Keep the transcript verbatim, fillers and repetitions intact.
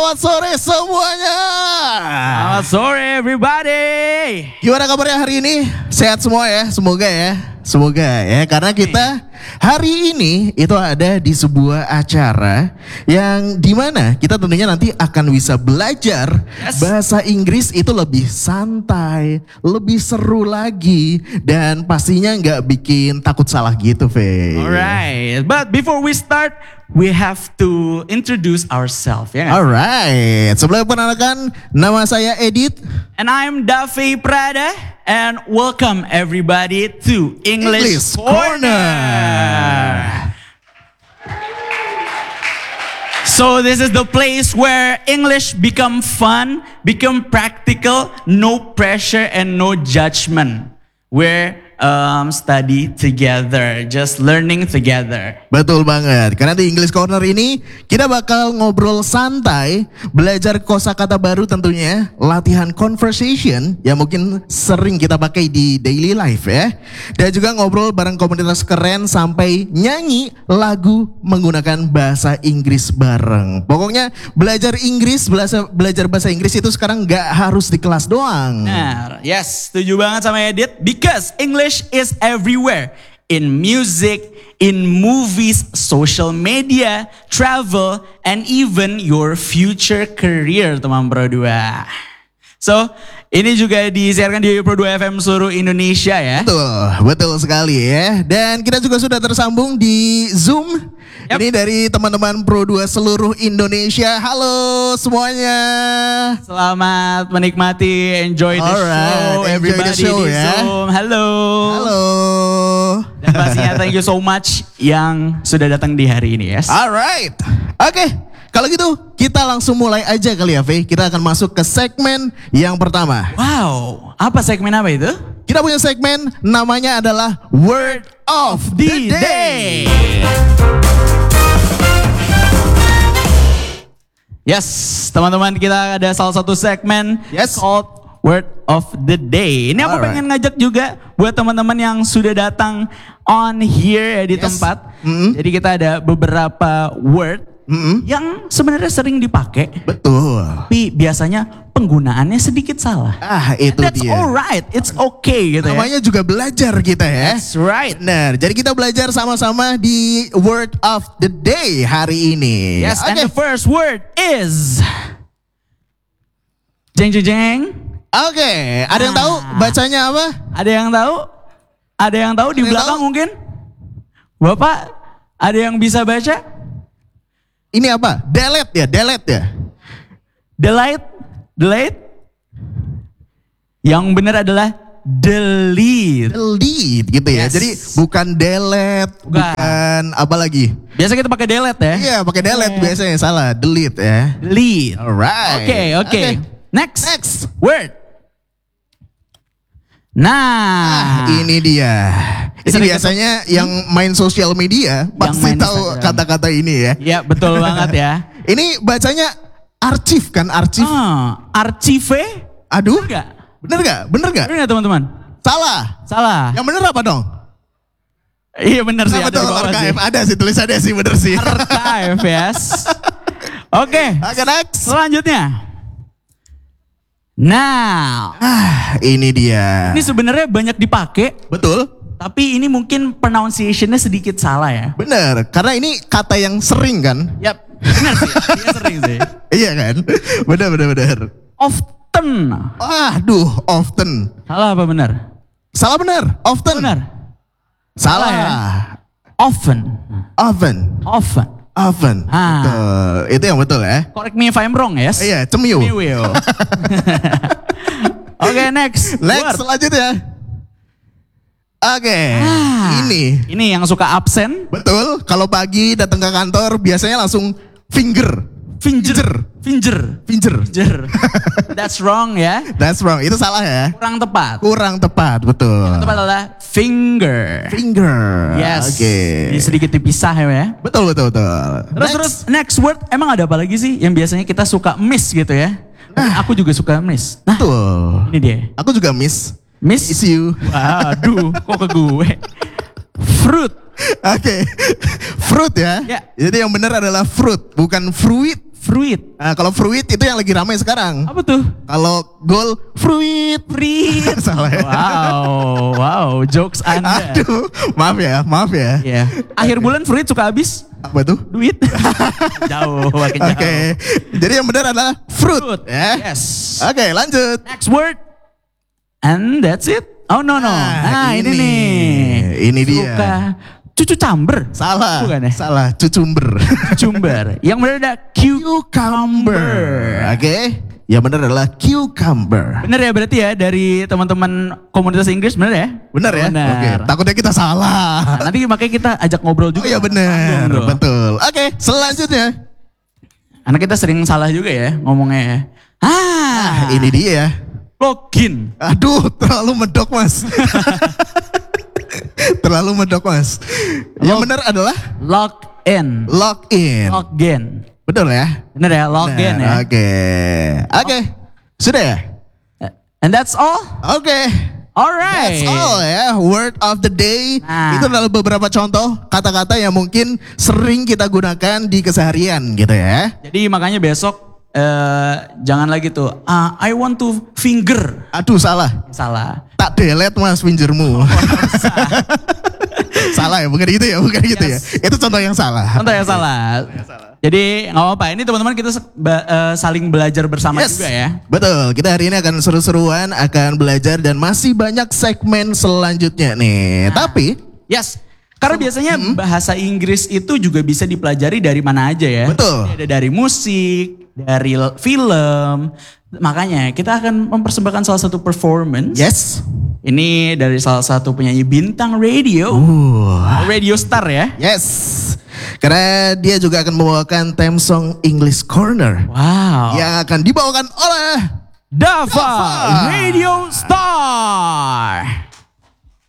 Selamat sore semuanya. Selamat sore everybody. Gimana kabarnya hari ini? Sehat semua ya, semoga ya. Semoga ya, karena kita hari ini itu ada di sebuah acara yang dimana kita tentunya nanti akan bisa belajar Yes. bahasa Inggris itu lebih santai, lebih seru lagi, dan pastinya nggak bikin takut salah gitu, Fe. Alright, but before we start, we have to introduce ourselves. Ya nggak? Alright, sebelum perkenalkan, nama saya Edit. And I'm Davi Prada, and welcome everybody to English, English Corner. So this is the place where English become fun, become practical, no pressure and no judgment. Where um, study together, just learning together. Betul banget, karena di English Corner ini kita bakal ngobrol santai, belajar kosakata baru tentunya, latihan conversation yang mungkin sering kita pakai di daily life ya. Dan juga ngobrol bareng komunitas keren sampai nyanyi lagu menggunakan bahasa Inggris bareng. Pokoknya belajar Inggris, belajar, belajar bahasa Inggris itu sekarang gak harus di kelas doang. Nah, yes, setuju banget sama Edit. Because English is everywhere. In music, in movies, social media, travel, and even your future career, teman Pro dua. So, ini juga disiarkan di Pro dua F M seluruh Indonesia ya. Betul, betul sekali ya. Dan kita juga sudah tersambung di Zoom. Yep. Ini dari teman-teman Pro dua seluruh Indonesia. Halo semuanya. Selamat menikmati, enjoy the Alright, show, enjoy everybody the show, di ya. Zoom. Halo. Halo. Dan pastinya thank you so much yang sudah datang di hari ini, yes. Alright. Oke, kalau gitu kita langsung mulai aja kali ya, Faye. Kita akan masuk ke segmen yang pertama. Wow, apa segmen apa itu? Kita punya segmen namanya adalah Word of the Day. Yes, teman-teman, kita ada salah satu segmen Yes. called Word of the Day. Ini aku Alright. pengen ngajak juga buat teman-teman yang sudah datang on here ya di Yes. tempat. Mm-mm. Jadi kita ada beberapa word Mm-mm. yang sebenarnya sering dipakai, Betul. tapi biasanya penggunaannya sedikit salah. Ah, itu That's dia. alright, it's okay gitu ya. Namanya juga belajar kita ya. That's right. Benar, jadi kita belajar sama-sama di Word of the Day hari ini. Yes, and Oke. the first word is jeng jeng jeng. Oke, ada yang tahu Ah. bacanya apa? Ada yang tahu? Ada yang tahu di Ada yang belakang tahu? mungkin? Bapak, ada yang bisa baca? Ini apa? Delete ya, delete ya. Delete, delete. Yang benar adalah delete. Delete gitu ya. Yes. Jadi bukan delete, Bukan. bukan apa lagi? Biasa kita pakai delete ya? Iya, pakai delete Yeah. biasanya, salah. Delete ya. Delete. Alright. Oke, oke. Next. Next. Word. Nah, Ah, ini dia. Ini Sering biasanya yang main sosial media pasti main tahu Instagram. kata-kata ini ya. ya betul banget ya. Ini bacanya arsip kan, arsip. Ah, archive? Aduh. Enggak. Bener gak? Bener gak? Benar nggak teman-teman? Salah. Salah. Yang bener apa dong? Iya benar sih. Nah, ada di betul, bawah sih. archive. Ada sih tulisannya sih, bener sih. Archive, yes. Oke, Oke, next. selanjutnya. Now, Ah, ini dia. ini sebenarnya banyak dipakai, Betul. tapi ini mungkin pronunciation-nya sedikit salah ya. Bener. Karena ini kata yang sering kan. Yap, benar sih. Dia sering sih. Iya kan? Bener, bener, bener. Often. Aduh, often. Salah apa benar? Salah bener. Often. Benar. Salah. Salah ya? Often. Often. Often. Often. Ah. Betul. Itu yang betul ya. Correct me if I'm wrong, yes? Iya, cemiu. We will. Oke, next. Next, Word. selanjutnya. Oke, Ah, ini. Ini yang suka absen. Betul, kalau pagi datang ke kantor biasanya langsung finger. Finger. Finger. Finger. Finger. That's wrong ya. That's wrong, itu salah ya. Kurang tepat. Kurang tepat, betul. Yang tepat adalah finger. Finger. Yes. Oke. Ini sedikit dipisah ya. Betul, betul, betul. Terus Next. terus next word emang ada apa lagi sih yang biasanya kita suka miss gitu ya? Nah, aku juga suka miss. Nah, Betul. ini dia. Aku juga miss. Miss. Miss you. Waduh, kok ke gue? Fruit. Oke. Fruit ya. Ya. Jadi yang benar adalah fruit, bukan fruit. Fruit. Nah, kalau fruit itu yang lagi ramai sekarang. Apa tuh? Kalau goal fruit. Fruit. Salah ya. Wow, wow, jokes Anda. Aduh, maaf ya, maaf ya. Iya. Akhir bulan fruit suka habis Apa tuh? duit. Jauh, makin jauh. Oke, jadi yang benar adalah fruit. Fruit. Ya. Yes. Oke, lanjut. Next word. And that's it. Oh no no. Nah, ini, ini. nih. Ini dia. Suka cucu camber. Salah. Bukan ya? Salah, cucumber. Cucumber. Yang benar ada cucumber. Oke. Yang benar adalah cucumber. Bener ya berarti ya dari teman-teman komunitas Inggris bener ya? Benar ya? Benar. Oke, takutnya kita salah. Nanti makanya kita ajak ngobrol Oh juga. iya benar, Langsung, bro. betul. Oke, selanjutnya. Karena kita sering salah juga ya ngomongnya ya. Ah, Ini dia. login. Aduh, terlalu medok mas. terlalu medok mas. Yang Log- benar adalah Login. login. Login. Betul ya? Bener ya, login ya. Benar, Oke, oke, sudah ya? And that's all? Oke. Alright. That's all ya, word of the day. Nah. Itu adalah beberapa contoh kata-kata yang mungkin sering kita gunakan di keseharian gitu ya. Jadi makanya besok eh, jangan lagi tuh, ah, I want to finger. Aduh salah, Salah. tak delete mas fingermu. Salah ya, bukan gitu ya, bukan gitu ya. Yes. Itu contoh yang salah. Contoh yang salah. Jadi nggak apa-apa. Ini teman-teman kita se- ba- eh, saling belajar bersama Yes, juga ya. betul. Kita hari ini akan seru-seruan, akan belajar dan masih banyak segmen selanjutnya nih. Nah. Tapi, Yes. Karena biasanya bahasa Inggris itu juga bisa dipelajari dari mana aja ya. Betul. Ada dari musik, dari l- film. Makanya kita akan mempersembahkan salah satu performance. yes. Ini dari salah satu penyanyi bintang radio. Uh, Radio star ya. yes. Karena dia juga akan membawakan theme song English Corner. Wow. Yang akan dibawakan oleh Dava, Dava. Radio Star.